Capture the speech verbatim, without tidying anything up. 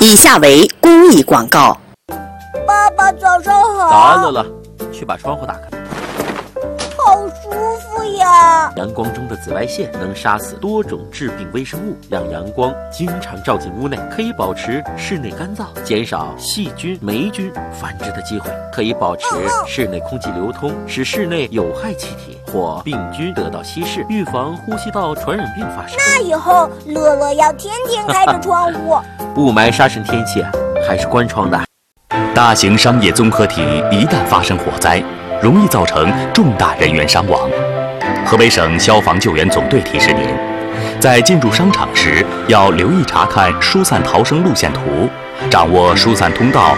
以下为公益广告。 爸爸，早上好。 早安，乐乐，去把窗户打开。 好舒服呀！ 阳光中的紫外线能杀死多种致病微生物，让阳光经常照进屋内，可以保持室内干燥，减少细菌、霉菌繁殖的机会，可以保持室内空气流通，使室内有害气体或病菌得到稀释，预防呼吸道传染病发生。 那以后乐乐要天天开着窗户。 雾霾沙尘天气啊，还是关窗的。 大型商业综合体一旦发生火灾，容易造成重大人员伤亡。河北省消防救援总队提示您，在进入商场时要留意查看疏散逃生路线图，掌握疏散通道